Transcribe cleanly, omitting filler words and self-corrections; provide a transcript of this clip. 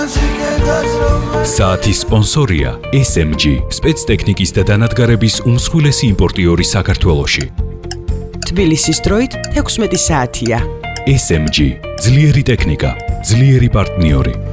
საათის სპონსორია SMG, სპეცტექნიკის და დანადგარების უმსხვილესი იმპორტიორი საქართველოში. თბილისის დროით 16 საათია. SMG, ძლიერი ტექნიკა, ძლიერი პარტნიორი.